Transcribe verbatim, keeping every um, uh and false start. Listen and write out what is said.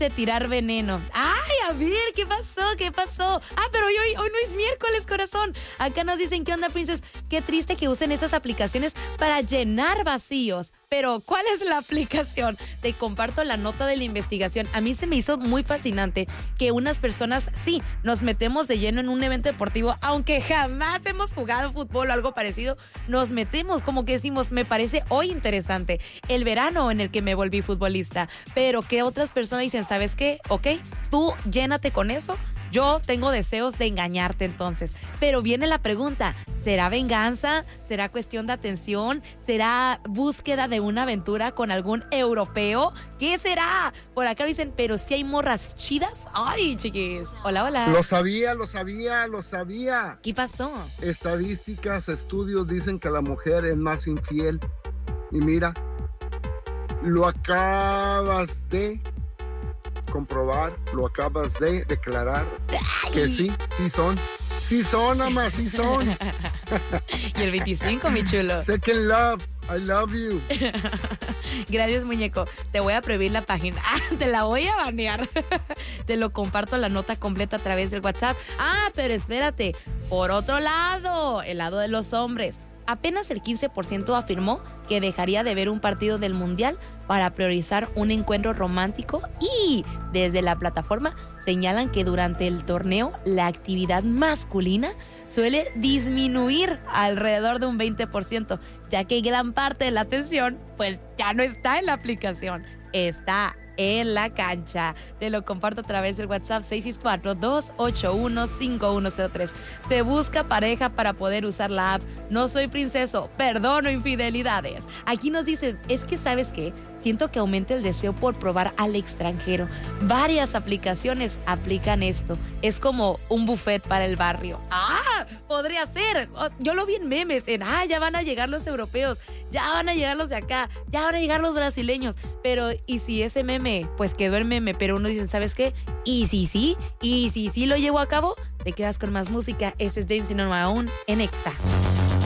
de tirar veneno. Ay, a ver, ¿qué pasó? ¿Qué pasó? Ah, pero hoy, hoy, hoy no es miércoles, corazón. Acá nos dicen, ¿qué onda, Princess? Qué triste que usen esas aplicaciones para llenar vacíos. Pero, ¿cuál es la aplicación? Te comparto la nota de la investigación. A mí se me hizo muy fascinante que unas personas, sí, nos metemos de lleno en un evento deportivo, aunque jamás hemos jugado fútbol o algo parecido, nos metemos, como que decimos, me parece hoy interesante, el verano en el que me volví futbolista. Pero que otras personas dicen, ¿sabes qué? Ok, tú llénate con eso. Yo tengo deseos de engañarte entonces. Pero viene la pregunta, ¿será venganza? ¿Será cuestión de atención? ¿Será búsqueda de una aventura con algún europeo? ¿Qué será? Por acá dicen, pero si hay morras chidas. Ay, chiquis. Hola, hola. Lo sabía, lo sabía, lo sabía. ¿Qué pasó? Estadísticas, estudios dicen que la mujer es más infiel. Y mira, lo acabas de comprobar, lo acabas de declarar. Ay. Que sí, sí son. Sí son, mamá, sí son. Y el veinticinco, mi chulo. Second love, I love you. Gracias, muñeco. Te voy a prohibir la página. Ah, te la voy a banear. Te lo comparto la nota completa a través del WhatsApp. Ah, pero espérate. Por otro lado, el lado de los hombres. Apenas el quince por ciento afirmó que dejaría de ver un partido del Mundial para priorizar un encuentro romántico, y desde la plataforma señalan que durante el torneo la actividad masculina suele disminuir alrededor de un veinte por ciento, ya que gran parte de la atención pues ya no está en la aplicación, está en la cancha. Te lo comparto a través del WhatsApp seis seis cuatro, dos ocho uno, cinco uno cero tres. Se busca pareja para poder usar la app. No soy princeso, perdono infidelidades. Aquí nos dicen, es que ¿sabes qué? Siento que aumenta el deseo por probar al extranjero. Varias aplicaciones aplican esto. Es como un buffet para el barrio. ¡Ah! Podría ser. Yo lo vi en memes. En, ah, ya van a llegar los europeos. Ya van a llegar los de acá. Ya van a llegar los brasileños. Pero, ¿y si ese meme? Pues quedó el meme. Pero uno dice, ¿sabes qué? ¿Y si sí? ¿Y si sí lo llevo a cabo? Te quedas con más música. Ese es Dancing on My Own en Exa.